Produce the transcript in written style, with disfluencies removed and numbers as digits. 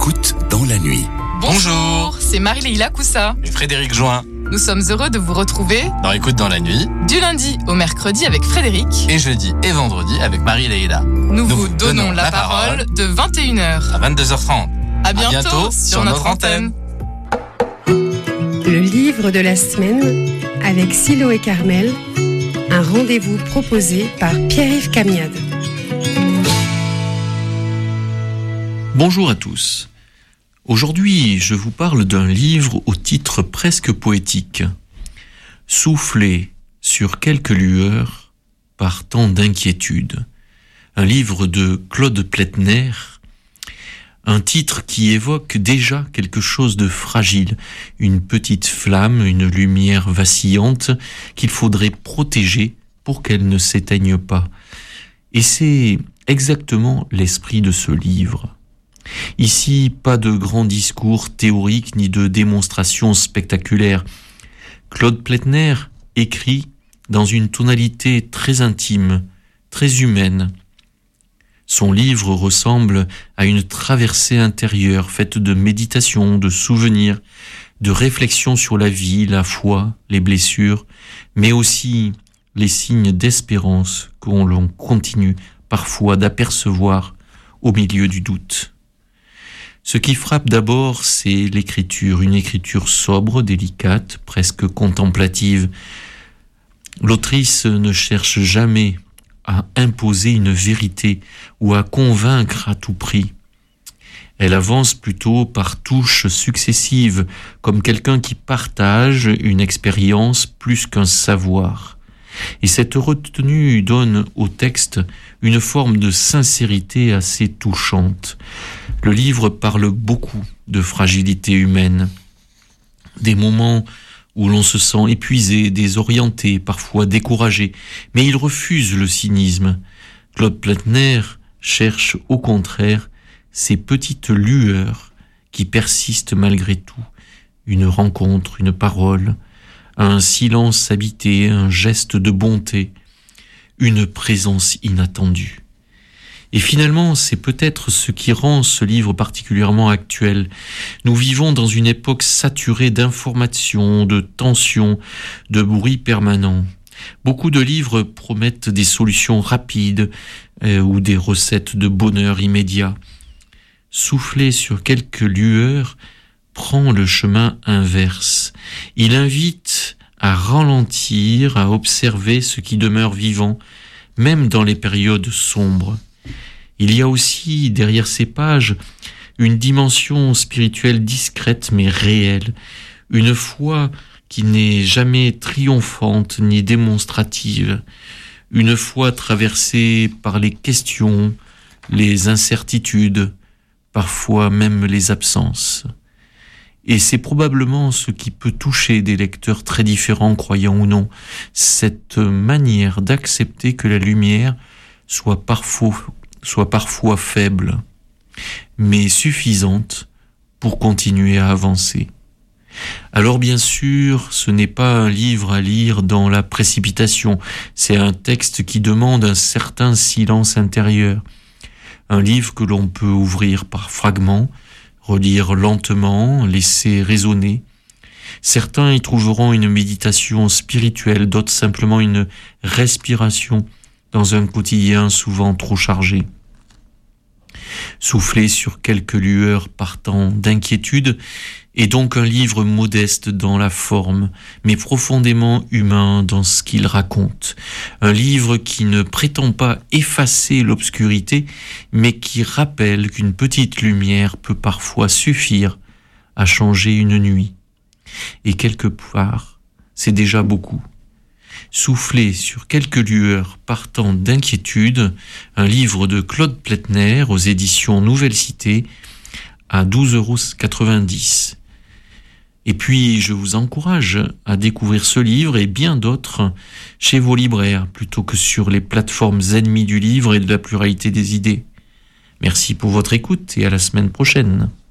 Écoute dans la nuit. Bonjour, c'est Marie-Leila Coussa et Frédéric Join. Nous sommes heureux de vous retrouver dans Écoute dans la nuit, du lundi au mercredi avec Frédéric et jeudi et vendredi avec Marie-Leila. Nous vous donnons la parole de 21h à 22h30. À bientôt sur notre antenne. Le livre de la semaine avec Silo et Carmel, un rendez-vous proposé par Pierre-Yves Camiade. Bonjour à tous. Aujourd'hui, je vous parle d'un livre au titre presque poétique. Souffler sur quelques lueurs par tant d'inquiétude. Un livre de Claude Pletner, un titre qui évoque déjà quelque chose de fragile, une petite flamme, une lumière vacillante qu'il faudrait protéger pour qu'elle ne s'éteigne pas. Et c'est exactement l'esprit de ce livre. Ici, pas de grands discours théoriques ni de démonstrations spectaculaires. Claude Pletner écrit dans une tonalité très intime, très humaine. Son livre ressemble à une traversée intérieure faite de méditation, de souvenirs, de réflexions sur la vie, la foi, les blessures, mais aussi les signes d'espérance qu'on continue parfois d'apercevoir au milieu du doute. Ce qui frappe d'abord, c'est l'écriture, une écriture sobre, délicate, presque contemplative. L'autrice ne cherche jamais à imposer une vérité ou à convaincre à tout prix. Elle avance plutôt par touches successives, comme quelqu'un qui partage une expérience plus qu'un savoir. Et cette retenue donne au texte une forme de sincérité assez touchante. Le livre parle beaucoup de fragilité humaine, des moments où l'on se sent épuisé, désorienté, parfois découragé, mais il refuse le cynisme. Claude Pletner cherche au contraire ces petites lueurs qui persistent malgré tout, une rencontre, une parole, un silence habité, un geste de bonté, une présence inattendue. Et finalement, c'est peut-être ce qui rend ce livre particulièrement actuel. Nous vivons dans une époque saturée d'informations, de tensions, de bruit permanent. Beaucoup de livres promettent des solutions rapides ou des recettes de bonheur immédiat. Souffler sur quelques lueurs prend le chemin inverse. Il invite à ralentir, à observer ce qui demeure vivant, même dans les périodes sombres. Il y a aussi, derrière ces pages, une dimension spirituelle discrète mais réelle, une foi qui n'est jamais triomphante ni démonstrative, une foi traversée par les questions, les incertitudes, parfois même les absences. Et c'est probablement ce qui peut toucher des lecteurs très différents, croyants ou non, cette manière d'accepter que la lumière soit parfois faible, mais suffisante pour continuer à avancer. Alors bien sûr, ce n'est pas un livre à lire dans la précipitation, c'est un texte qui demande un certain silence intérieur, un livre que l'on peut ouvrir par fragments, relire lentement, laisser résonner. Certains y trouveront une méditation spirituelle, d'autres simplement une respiration dans un quotidien souvent trop chargé. Souffler sur quelques lueurs partant d'inquiétude est donc un livre modeste dans la forme, mais profondément humain dans ce qu'il raconte. Un livre qui ne prétend pas effacer l'obscurité, mais qui rappelle qu'une petite lumière peut parfois suffire à changer une nuit. Et quelque part, c'est déjà beaucoup. Souffler sur quelques lueurs partant d'inquiétude, un livre de Claude Pletner aux éditions Nouvelle Cité à 12,90 €. Et puis, je vous encourage à découvrir ce livre et bien d'autres chez vos libraires, plutôt que sur les plateformes ennemies du livre et de la pluralité des idées. Merci pour votre écoute et à la semaine prochaine.